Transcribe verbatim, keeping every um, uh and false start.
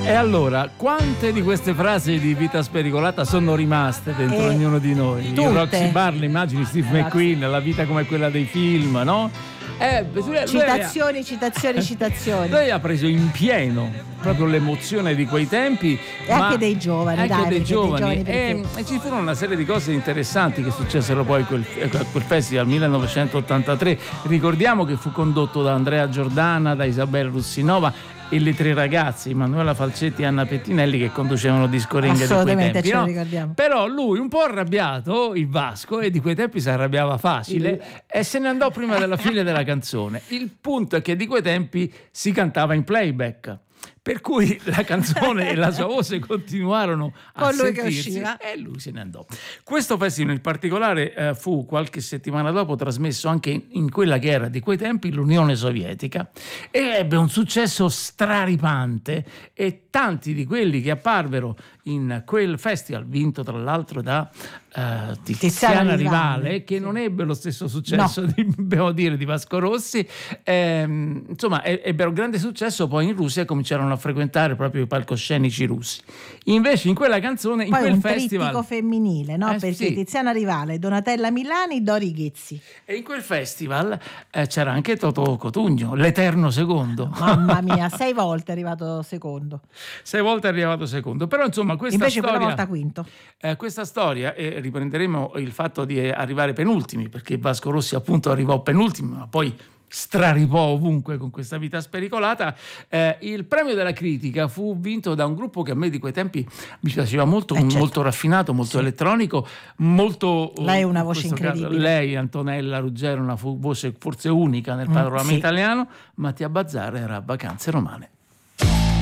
E allora, quante di queste frasi di vita spericolata sono rimaste dentro E ognuno di noi? tutte. Il Roxy Bar, le immagini Steve Roxy. McQueen, la vita come quella dei film, no? Eh, lui- lui- Citazioni, citazioni, citazioni. Lei ha preso in pieno proprio l'emozione di quei tempi E ma anche dei giovani, anche dai, dei perché dei giovani, giovani, e, perché- e ci furono una serie di cose interessanti che successero poi a quel, a quel festival millenovecentottantatré. Ricordiamo che fu condotto da Andrea Giordana, da Isabella Russinova e le tre ragazze, Manuela Falcetti e Anna Pettinelli, che conducevano Disco Ring di quei Assolutamente, tempi, ce lo no? ricordiamo. Però lui, un po' arrabbiato, il Vasco, e di quei tempi si arrabbiava facile, e se ne andò prima della fine della canzone. Il punto è che di quei tempi si cantava in playback, per cui la canzone e la sua voce continuarono a Con lui che sentirsi, usciva. e lui se ne andò. Questo festival in particolare eh, fu qualche settimana dopo trasmesso anche in, in quella che era di quei tempi l'Unione Sovietica, e ebbe un successo straripante, e tanti di quelli che apparvero in quel festival, vinto tra l'altro da eh, Tiziana, Tiziana Rivale, Rivale, che sì. non ebbe lo stesso successo di, dobbiamo dire, di Vasco Rossi, ehm, insomma e- ebbero grande successo poi in Russia, e cominciarono a frequentare proprio i palcoscenici russi. Invece in quella canzone, in Poi quel un festival, trittico femminile, no? Eh, Perché sì. Tiziana Rivale, Donatella Milani, Dori Ghezzi. e in quel festival eh, c'era anche Totò Cotugno, l'eterno secondo. Mamma mia, sei volte è arrivato secondo. Sei volte è arrivato secondo. Però insomma questa Invece storia, quella volta quinto. eh, questa storia, e riprenderemo il fatto di arrivare penultimi, perché Vasco Rossi appunto arrivò penultimo, ma poi straripò ovunque con questa vita spericolata. Eh, il premio della critica fu vinto da un gruppo che a me di quei tempi mi piaceva molto, Eh, certo. molto raffinato, molto Sì. elettronico, molto... Lei è una in voce questo caso, incredibile. lei, Antonella Ruggero, una fu- voce forse unica nel Mm, panorama sì. italiano. Mattia Bazzara era Vacanze Romane.